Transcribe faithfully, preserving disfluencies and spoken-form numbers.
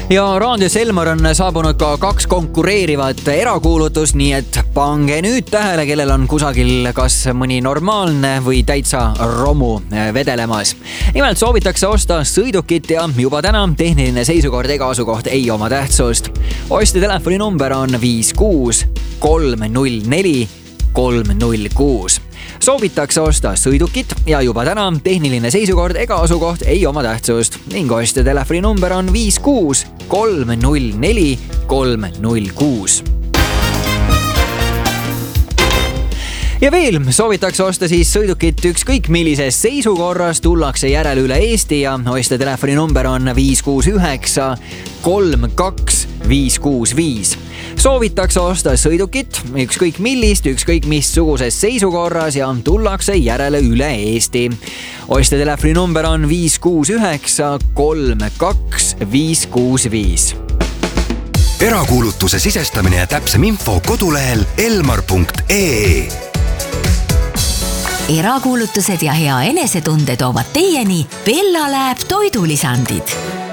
Ja raadios Elmar on saabunud ka kaks konkureerivat erakuulutust, nii et pange nüüd tähele, kellel on kusagil kas mõni normaalne või täitsa romu vedelemas. Nimelt soovitakse osta sõidukit ja juba täna tehniline seisukord ega asukoht ei oma tähtsust. Ostja telefoninumber on viis kuus kolm null neli kolm null kuus. Soovitakse osta sõidukit ja juba täna tehniline seisukord ega asukoht ei oma tähtsust ning ostja telefoninumber on viis kuus kolm null neli kolm null kuus. Ja veel soovitakse osta siis sõidukit ükskõik millises seisukorras, tullakse järele üle Eesti ja ostja telefoninumber on viis kuus üheksa kolm kaks viis kuus viis. Soovitakse osta sõidukit ükskõik millist, ükskõik missuguses seisukorras ja tullakse järele üle Eesti. Ostja telefoninumber on viis kuus üheksa kolm kaks viis kuus viis. Erakuulutuse sisestamine ja täpsem info kodulehel elmar punkt ee. Erakuulutused ja hea enesetunde toovad teieni Bella Lab toidulisandid.